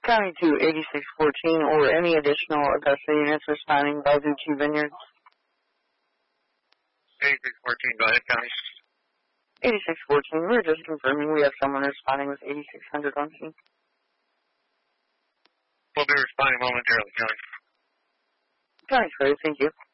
County to 8614 or any additional Augusta units responding Balducci Vineyards. 8614, go ahead, County. 8614, we're just confirming we have someone responding with 8600 on scene. We'll be responding momentarily, County. County's ready, thank you.